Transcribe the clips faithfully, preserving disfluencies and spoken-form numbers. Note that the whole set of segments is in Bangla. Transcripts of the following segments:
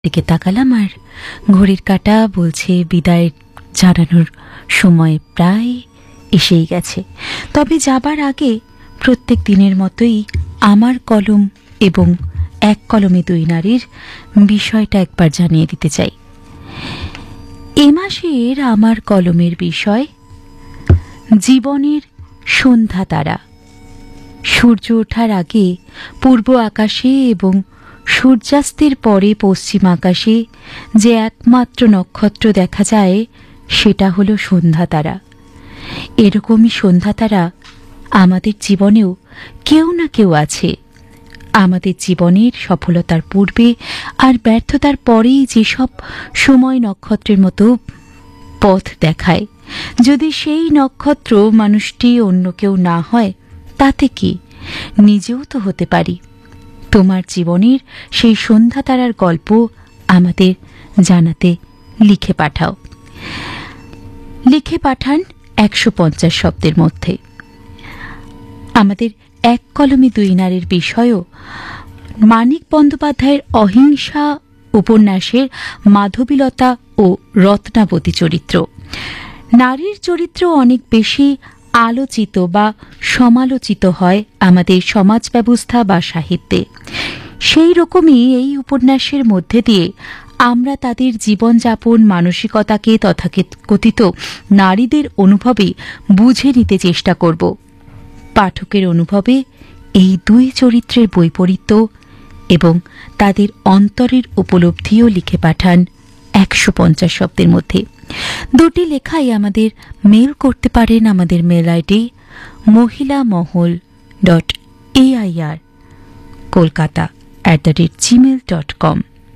দিকে তাকালাম আর ঘড়ির কাঁটা বলছে বিদায় জানানোর সময় প্রায় এসেই গেছে। তবে যাবার আগে প্রত্যেক দিনের মতোই আমার কলম এবং এক কলমে দুই নারীর বিষয়টা একবার জানিয়ে দিতে চাই। এ মাসের আমার কলমের বিষয় জীবনের সন্ধ্যা তারা। সূর্য ওঠার আগে পূর্ব আকাশে এবং সূর্যাস্তের পরে পশ্চিম আকাশে যে একমাত্র নক্ষত্র দেখা যায় সেটা হলো সন্ধ্যা তারা। এরকমই সন্ধ্যা তারা আমাদের জীবনেও কেউ না কেউ আছে। আমাদের জীবনের সফলতার পূর্বে আর ব্যর্থতার পরেই যেসব সময় নক্ষত্রের মতো পথ দেখায়। যদি সেই নক্ষত্র মানুষটি অন্য কেউ না হয় তাতে কি, নিজেও তো হতে পারি। তোমার জীবনের সেই সন্ধ্যা তারার গল্প আমাদের জানাতে লিখে পাঠাও। লিখে পাঠান একশো পঞ্চাশ শব্দের মধ্যে। আমাদের এক কলমে দুই নারীর বিষয়ও মানিক বন্দ্যোপাধ্যায়ের অহিংসা উপন্যাসের মাধবীলতা ও রত্নাবতী চরিত্র। নারীর চরিত্র অনেক বেশি আলোচিত বা সমালোচিত হয় আমাদের সমাজ ব্যবস্থা বা সাহিত্যে। সেই রকমই এই উপন্যাসের মধ্যে দিয়ে আমরা তাদের জীবনযাপন, মানসিকতাকে তথাকথিত নারীদের অনুভবে বুঝে নিতে চেষ্টা করব। পাঠকের অনুভবে এই দুই চরিত্রের বৈপরীত্য এবং তাদের অন্তরের উপলব্ধিও লিখে পাঠান একশো পঞ্চাশ শব্দের মধ্যে। দুটি লেখাই আমাদের মেল করতে পারেন আমাদের মেল আইডি মহিলা মহল dot AIR Kolkata at the rate Gmail dot com.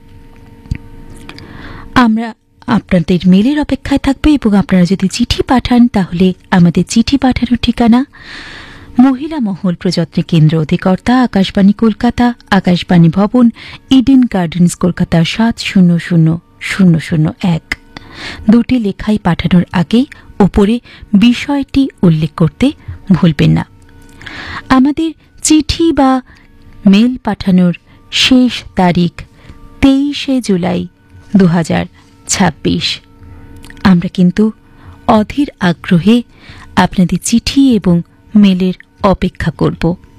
আমরা আপনাদের মেলের অপেক্ষায় থাকবো এবং আপনারা যদি চিঠি পাঠান তাহলে আমাদের চিঠি পাঠানোর ঠিকানা মহিলা মহল প্রযত্ন কেন্দ্র, অধিকর্তা আকাশবাণী কলকাতা, আকাশবাণী ভবন, ইডেন গার্ডেন্স, কলকাতা সাত শূন্য শূন্য শূন্য শূন্য এক। দুটি লেখাই পাঠানোর আগে ওপরে বিষয়টি উল্লেখ করতে ভুলবেন না। আমাদের চিঠি বা মেল পাঠানোর শেষ তারিখ তেইশে জুলাই দু হাজার ছাব্বিশ। আমরা কিন্তু অধীর আগ্রহে আপনাদের চিঠি এবং মেলের অপেক্ষা করব।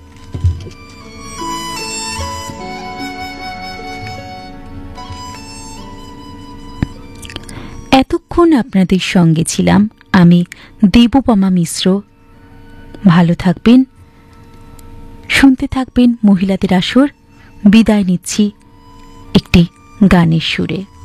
এতক্ষণ আপনাদের সঙ্গে ছিলাম আমি দেবপমা মিশ্র। ভালো থাকবেন, শুনতে থাকবেন মহিলাদের আসর। বিদায় নিচ্ছি একটি গানের সুরে।